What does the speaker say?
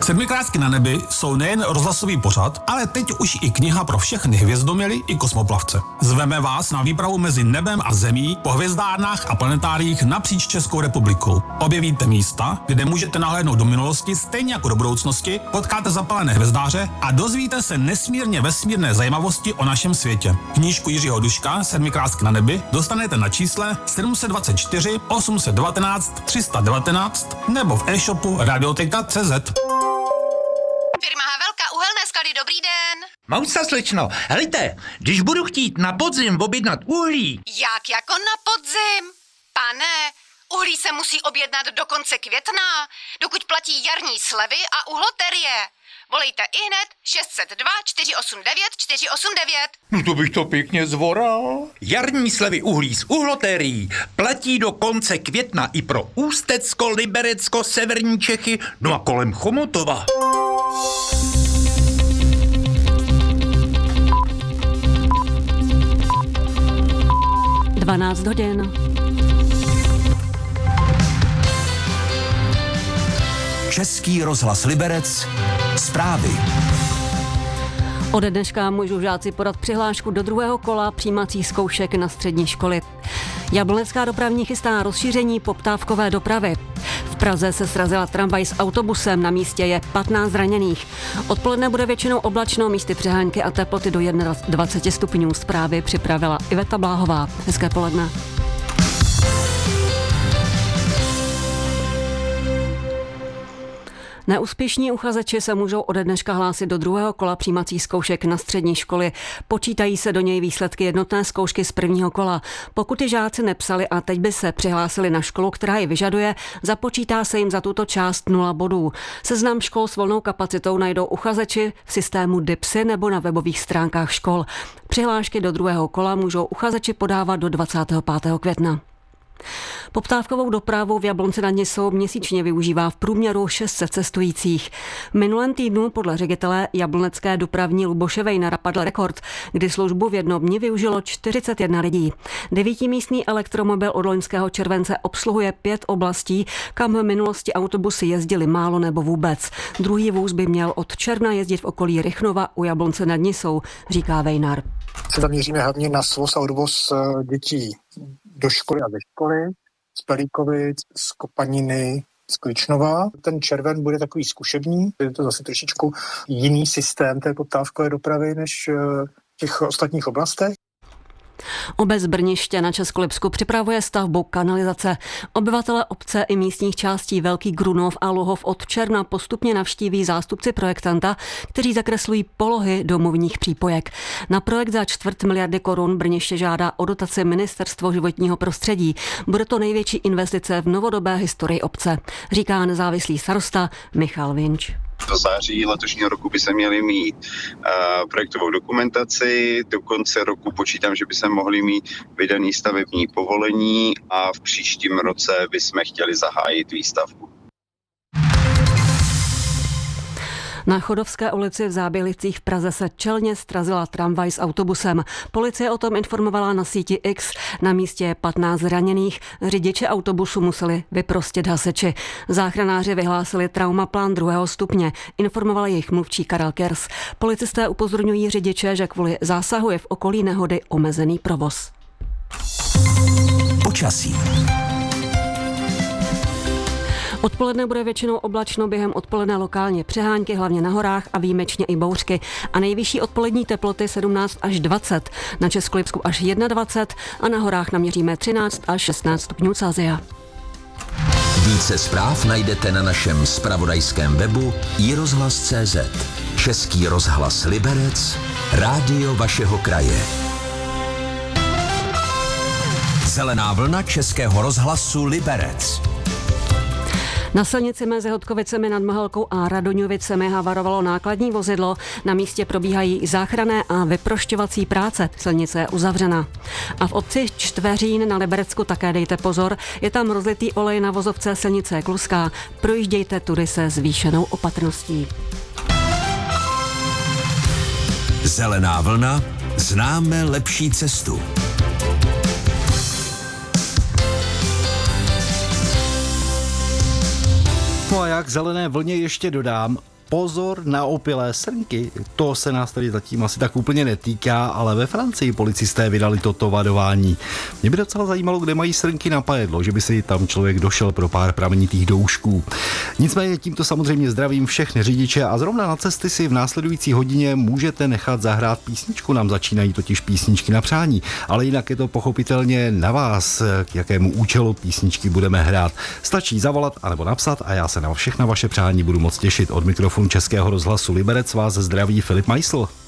Sedmikrátky na nebi jsou nejen rozhlasový pořad, ale teď už i kniha pro všechny hvězdoměry i kosmoplavce. Zveme vás na výpravu mezi nebem a zemí po hvězdárnách a planetáriích napříč Českou republikou. Objevíte místa, kde můžete nahlédnout do minulosti stejně jako do budoucnosti, potkáte zapalené hvězdáře a dozvíte se nesmírně vesmírné zajímavosti o našem světě. Knížku Jiřího Duška Sedmikrátky na nebi dostanete na čísle 724 819 319 nebo v e-shopu radioteka.cz. Firma Havelka, uhelné sklady, dobrý den. Mousa, slečno, helejte, když budu chtít na podzim objednat uhlí. Jak jako na podzim? Pane, uhlí se musí objednat do konce května, dokud platí jarní slevy a uhloterie. Volejte ihned 602 489 489. No to bych to pěkně zvoral. Jarní slevy uhlí z uhlotérií platí do konce května i pro Ústecko, Liberecko, severní Čechy, no a kolem Chomutova. Dvanáct hodin. Český rozhlas Liberec. Zprávy. Ode dneška můžou žáci podat přihlášku do druhého kola přijímacích zkoušek na střední školy. Jablonecká dopravní chystá rozšíření poptávkové dopravy. V Praze se srazila tramvaj s autobusem, na místě je 15 zraněných. Odpoledne bude většinou oblačno, místy přehánky a teploty do 21 stupňů. Zprávy připravila Iveta Bláhová. Hezké poledne. Neúspěšní uchazeči se můžou ode dneška hlásit do druhého kola přijímacích zkoušek na střední školy. Počítají se do něj výsledky jednotné zkoušky z prvního kola. Pokud je žáci nepsali a teď by se přihlásili na školu, která ji vyžaduje, započítá se jim za tuto část 0 bodů. Seznam škol s volnou kapacitou najdou uchazeči v systému DIPSy nebo na webových stránkách škol. Přihlášky do druhého kola můžou uchazeči podávat do 25. května. Poptávkovou dopravu v Jablonci nad Nisou měsíčně využívá v průměru 600 cestujících. V minulém týdnu podle ředitele jablonecké dopravní Luboše Vejnara padl rekord, kdy službu v jednom dni využilo 41 lidí. 9místný elektromobil od loňského července obsluhuje 5 oblastí, kam v minulosti autobusy jezdily málo nebo vůbec. Druhý vůz by měl od června jezdit v okolí Rychnova u Jablonce nad Nisou, říká Vejnar. Se zaměříme hlavně na svoz a odvoz dětí do školy a ze školy, z Pelíkovic, z Kopaniny, z Kličnova. Ten červen bude takový zkušební, je to zase trošičku jiný systém té poptávkové dopravy než v těch ostatních oblastech. Obec Brniště na Českolipsku připravuje stavbu kanalizace. Obyvatele obce i místních částí Velký Grunov a Luhov od června postupně navštíví zástupci projektanta, kteří zakreslují polohy domovních přípojek. Na projekt za 250 miliardy korun Brniště žádá o dotaci Ministerstvo životního prostředí. Bude to největší investice v novodobé historii obce, říká nezávislý starosta Michal Vinč. Do září letošního roku by se měli mít projektovou dokumentaci, do konce roku počítám, že by se mohli mít vydaný stavební povolení a v příštím roce bychom chtěli zahájit výstavbu. Na Chodovské ulici v Záběhlicích v Praze se čelně srazila tramvaj s autobusem. Policie o tom informovala na síti X. Na místě je 15 zraněných. Řidiče autobusu museli vyprostit hasiči. Záchranáři vyhlásili traumaplán 2. stupně. Informoval jejich mluvčí Karel Kers. Policisté upozorňují řidiče, že kvůli zásahu je v okolí nehody omezený provoz. Počasí. Odpoledne bude většinou oblačno, během odpoledne lokálně přehánky, hlavně na horách a výjimečně i bouřky. A nejvyšší odpolední teploty 17 až 20, na Českolipsku až 21 a na horách naměříme 13 až 16 stupňů Celsia. Více zpráv najdete na našem zpravodajském webu iRozhlas.cz. Český rozhlas Liberec, rádio vašeho kraje. Zelená vlna Českého rozhlasu Liberec. Na silnici mezi Hodkovicemi nad Mohelkou a Radoňovicemi havarovalo nákladní vozidlo. Na místě probíhají záchranné a vyprošťovací práce. Silnice je uzavřena. A v obci Čtveřín na Liberecku také dejte pozor. Je tam rozlitý olej na vozovce, silnice je kluská. Projíždějte tudy se zvýšenou opatrností. Zelená vlna. Známe lepší cestu. No a jak zelené vlně ještě dodám, pozor na opilé srnky. To se nás tady zatím asi tak úplně netýká, ale ve Francii policisté vydali toto varování. Mě by docela zajímalo, kde mají srnky na pajedlo, že by si tam člověk došel pro pár pramenitých doušků. Nicméně tímto samozřejmě zdravím všechny řidiče a zrovna na cesty si v následující hodině můžete nechat zahrát písničku. Nám začínají totiž písničky na přání, ale jinak je to pochopitelně na vás, k jakému účelu písničky budeme hrát. Stačí zavolat anebo napsat a já se na všechna vaše přání budu moc těšit. Od mikrofonu Českého rozhlasu Liberec vás zdraví Filip Meissl.